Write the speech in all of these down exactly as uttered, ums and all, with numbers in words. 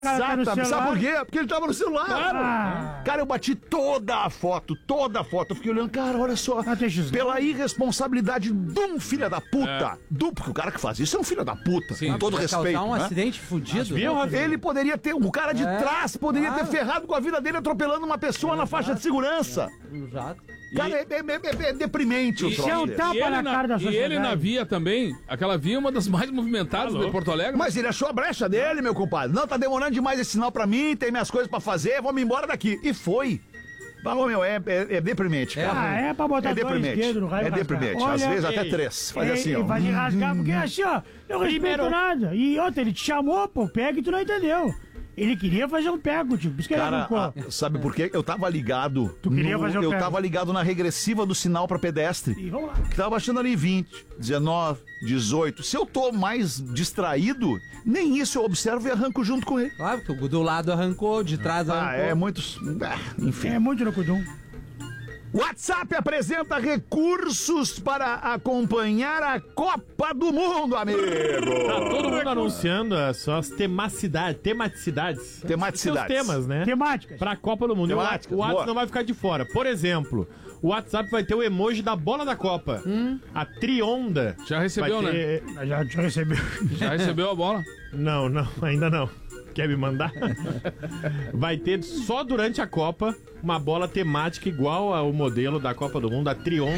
Exatamente. Sabe por quê? Porque ele tava no celular. Claro. Ah. Cara, eu bati toda a foto, toda a foto. Eu fiquei olhando, cara, olha só. Pela irresponsabilidade de um filho da puta. É. Do, porque o cara que faz isso é um filho da puta. Sim. Com todo respeito. um né? acidente fudido. Ele poderia ter, o cara de é. trás poderia claro. ter ferrado com a vida dele atropelando uma pessoa é, na faixa de segurança. Exato. Cara, e... é, é, é, é deprimente e, o troço. É um tapa e na, na cara da sociedade. E ele na via também, aquela via é uma das mais movimentadas de Porto Alegre. Mas ele achou a brecha dele, meu compadre. Não, tá demorando demais esse sinal pra mim, tem minhas coisas pra fazer, vamos embora daqui. E foi. Falou, meu, é, é, é deprimente, cara. Ah, é pra botar é dois dedos no raio. É deprimente, Olha, às vezes ei, até três. Faz ei, assim, ó. Vai rasgar, porque assim, ó, eu não respeito nada. E outra, ele te chamou, pô, pega e tu não entendeu. Ele queria fazer um pego, tipo, por isso que ele Cara, a, sabe por quê? Eu tava ligado. Tu queria no, fazer um Eu pego. tava ligado na regressiva do sinal pra pedestre. E vamos lá. Que tava baixando ali vinte, dezenove, dezoito. Se eu tô mais distraído, nem isso eu observo e arranco junto com ele. Claro, porque o do lado arrancou, de trás arrancou. Ah, é muito. Ah, enfim. É muito no cudum. WhatsApp apresenta recursos para acompanhar a Copa do Mundo, amigo. Tá todo mundo anunciando as suas temacidades, tematicidades. Tematicidades. Seus temas, né? Temáticas. Pra Copa do Mundo. Temáticas, o WhatsApp boa. não vai ficar de fora. Por exemplo, o WhatsApp vai ter o emoji da bola da Copa. Hum. A trionda. Já recebeu, vai ter... né? Já, já recebeu. Já recebeu a bola? Não, não, ainda não. Quer me mandar? Vai ter só durante a Copa uma bola temática igual ao modelo da Copa do Mundo, a Trionda.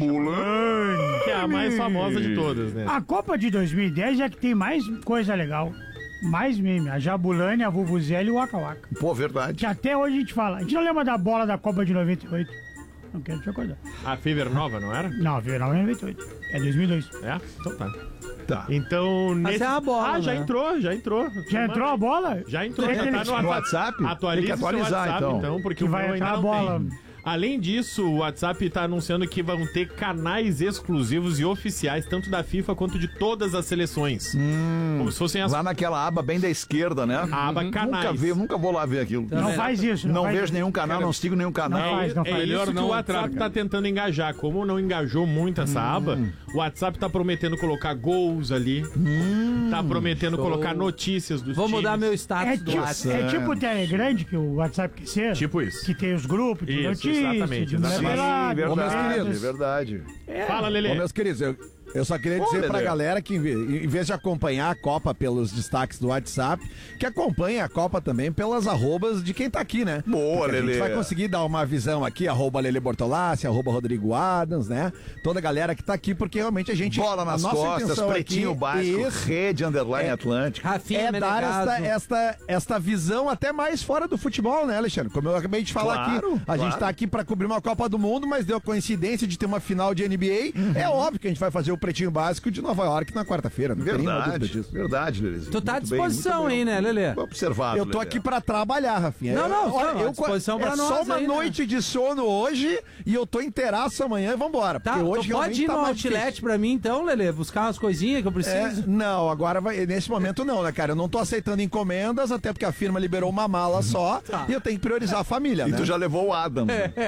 Jabulani. Que é a mais famosa de todas, né? A Copa de dois mil e dez é que tem mais coisa legal. Mais meme. A Jabulani, a Vuvuzela e o Waka Waka. Pô, verdade. Que até hoje a gente fala. A gente não lembra da bola da Copa de noventa e oito. Não quero te acordar. A Fever Nova, não era? Não, a Fever Nova é noventa e oito. É dois mil e dois. É? Então tá. Tá. Então, Mas nesse... é uma bola, Ah, já né? entrou, já entrou. Já entrou a bola? Já entrou, Tem já que tá ele- no No WhatsApp? Atualiza Tem que atualizar, o WhatsApp, então, então. porque Que o vai meu ainda entrar a não bola. tem. Além disso, o WhatsApp está anunciando que vão ter canais exclusivos e oficiais, tanto da FIFA quanto de todas as seleções. Hum, Como se fossem as... Lá naquela aba bem da esquerda, né? A aba canais. Nunca, vi, nunca vou lá ver aquilo. Não Também faz isso. Não faz vejo isso. nenhum canal, não sigo nenhum canal. Não faz, não É faz. isso que não o WhatsApp entrar, está cara. tentando engajar. Como não engajou muito essa aba, o WhatsApp está prometendo colocar gols ali. Tá prometendo show. colocar notícias dos Vou mudar times. meu É status do tipo, WhatsApp. é tipo o Telegram que o WhatsApp quer ser. Tipo isso. Que tem os grupos de Isso, notícias. exatamente, de exatamente. numerado, Sim, verdade, dados. verdade. Fala, Ô, Lelê. meus queridos, eu, eu só queria Ô, dizer pra Lelê. galera que, em ve- em vez de acompanhar a Copa pelos destaques do WhatsApp, que acompanhe a Copa também pelas arrobas de quem tá aqui, né? Boa, Porque a Lelê. gente vai conseguir dar uma visão aqui, arroba Lelê Bortolassi, arroba Rodrigo Adams, né? Toda a galera que tá aqui, porque realmente a gente... Bola nas a nossa costas, intenção pretinho aqui, básico, isso, rede, underline, É. Atlântico. Rafinha é dar Menegaso. esta, esta, esta visão até mais fora do futebol, né, Alexandre? Como eu acabei de falar Claro, aqui, a claro. gente tá aqui pra cobrir uma Copa do Mundo, mas deu a coincidência de ter uma final de N B A. Uhum. É óbvio que a gente vai fazer o Pretinho Básico de Nova York na quarta-feira, não tem nenhuma dúvida Verdade, disso. verdade, Lelezinho. Tu tá à Muito bem, disposição muito bem. aí, né, Lelê? Observado, Eu tô Lelê. aqui pra trabalhar, Rafinha. Não, não, Olha, não, à eu, disposição pra é nós só uma aí, né? noite de sono hoje e eu tô inteiraço amanhã e vambora. Tá, porque hoje tu pode realmente ir tá no mais outlet difícil. pra mim então, Lelê? Buscar umas coisinhas que eu É, preciso? não, agora vai, nesse momento não, né, cara? Eu não tô aceitando encomendas, até porque a firma liberou uma mala só Tá. e eu tenho que priorizar a família, E né? tu já levou o Adam.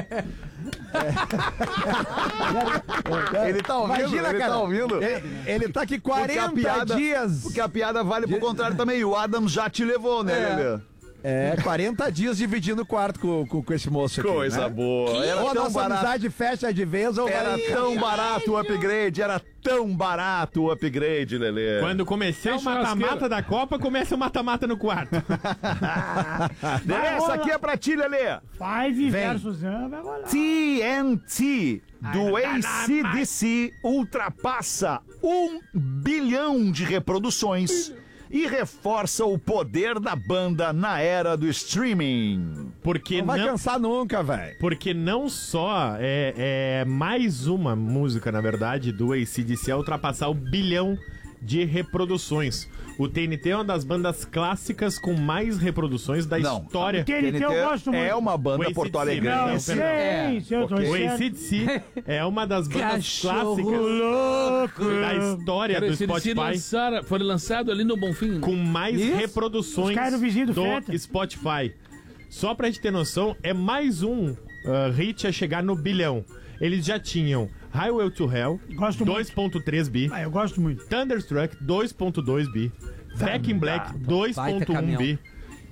Ele tá ouvindo? Imagina, ele cara. tá ouvindo? Ele, ele tá aqui Porque quarenta a piada- dias. Porque a piada vale pro contrário também. O Adam já te levou, né, É. Lelê? É, quarenta dias dividindo o quarto com, com, com esse moço aqui. Coisa né? boa. Era Ou a tão nossa barato. amizade fecha de vez ou Era vai... tão barato o upgrade, era tão barato o upgrade, Lelê. Quando começar o Sem churrasqueira. mata-mata da Copa, começa o mata-mata no quarto. Lelê, essa aqui é pra ti, Lelê. Five versus um, vai rolar. T N T do A C D C ultrapassa um bilhão de reproduções e reforça o poder da banda na era do streaming. Porque Não vai não, cansar nunca, velho. porque não só é, é mais uma música, na verdade, do A C D C a ultrapassar o bilhão de reproduções. O T N T é uma das bandas clássicas com mais reproduções da Não. história. T N T eu gosto muito. é uma O banda A C D C, porto-alegrense. não, perdão. Sei, sei, eu tô Ok. O A certo. C D C é uma das bandas Cachorro clássicas louco. da história Cara, do esse Spotify lançaram, foi lançado ali no Bonfim. com mais Isso. reproduções Os caras do vizinho do do Feta. Spotify. Só pra gente ter noção, é mais um uh, hit a chegar no bilhão. Eles já tinham Highway to Hell, Gosto dois ponto três bi, Ah, eu gosto muito. Thunderstruck, dois ponto dois bi, Back in Black, dois ponto um caminhão. bi,